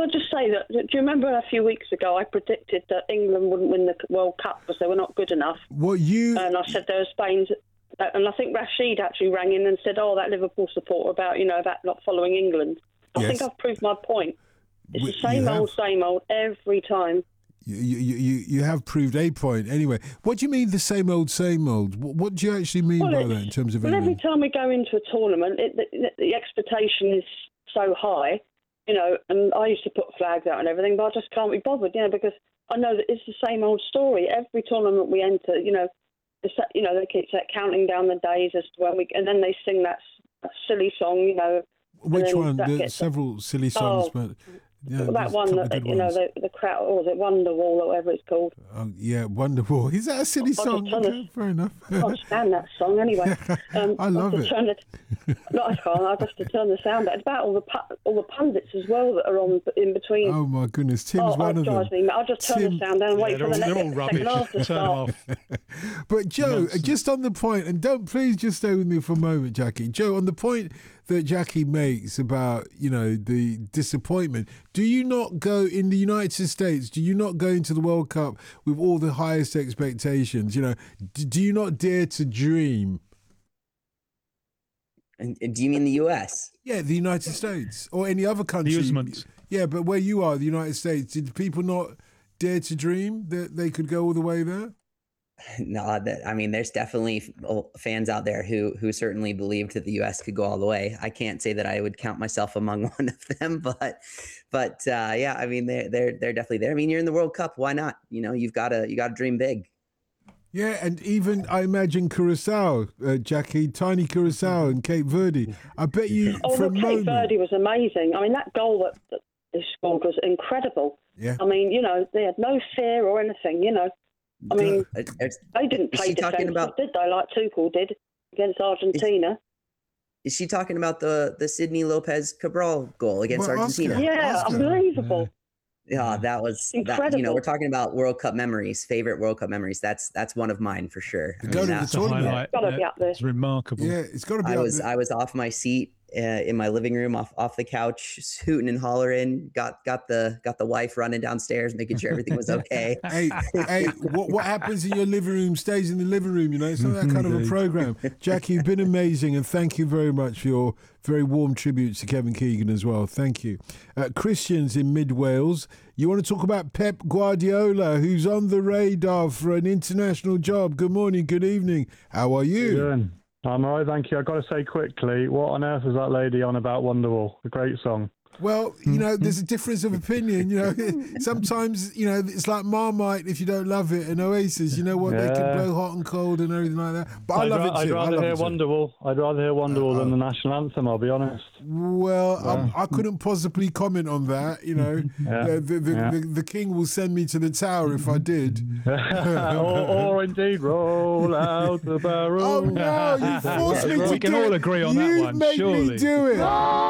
I just say that? Do you remember a few weeks ago I predicted that England wouldn't win the World Cup because they were not good enough? And I said there was Spain's, and I think Rashid actually rang in and said, "Oh, that Liverpool supporter about not following England." I think I've proved my point. It's the same old every time. You have proved a point. Anyway, what do you mean the same old? What do you actually mean by that in terms of England? Every time we go into a tournament, the expectation is so high, and I used to put flags out and everything, but I just can't be bothered, because I know that it's the same old story. Every tournament we enter, they keep counting down the days as to when and then they sing that silly song, Which one? There's several silly songs, but... Yeah, that one that the crowd, or was it Wonderwall or whatever it's called? Oh yeah, Wonderwall. Is that a silly song? Fair enough. I can't stand that song anyway. I love it. I can't. I just to turn the sound out. It's about all the pundits as well that are on in between. Oh my goodness, Tim's one of them. I'll just turn the sound down and wait for the next second half to start. But Joe, just on the point, and please just stay with me for a moment, Jackie. Joe, on the point that Jackie makes about the disappointment. Do you not go in the United States? Do you not go into the World Cup with all the highest expectations? Do you not dare to dream? And do you mean the U.S.? Yeah, the United States or any other country. The Usmans. Yeah, but where you are, the United States, did people not dare to dream that they could go all the way there? No, there's definitely fans out there who certainly believed that the U.S. could go all the way. I can't say that I would count myself among one of them, but yeah, they're definitely there. You're in the World Cup, why not? You've got to dream big. Yeah, and even I imagine Curacao, Jackie, tiny Curacao and Cape Verde. I bet you. Cape Verde was amazing. That goal that they scored was incredible. Yeah. They had no fear or anything. They didn't play defensive, did they? Like Tuchel did against Argentina. Is she talking about the Sidney Lopez Cabral goal against Argentina? Oscar. Yeah, unbelievable. Yeah, that was incredible. We're talking about World Cup memories, favorite World Cup memories. That's one of mine for sure. It's got to be up there. It's remarkable. Yeah, it's got to be. I was off my seat in my living room, off the couch, hooting and hollering. Got the wife running downstairs, making sure everything was okay. hey, what happens in your living room stays in the living room. It's not that kind of a program. Jackie, you've been amazing, and thank you very much for your very warm tributes to Kevin Keegan as well. Thank you. Christian's in Mid Wales. You want to talk about Pep Guardiola, who's on the radar for an international job. Good morning, good evening. How are you? Good. I'm all right, thank you. I've got to say quickly, what on earth is that lady on about Wonderwall? A great song. Well, there's a difference of opinion. Sometimes, it's like Marmite if you don't love it, and Oasis, they can blow hot and cold and everything like that. But I love it too. I'd rather hear Wonderwall. I'd rather hear Wonderwall than the national anthem, I'll be honest. Well, I couldn't possibly comment on that. The king will send me to the tower if I did. or indeed, roll out the barrel. Oh, no, you forced me to do it. We can all agree on that one, You made me do it.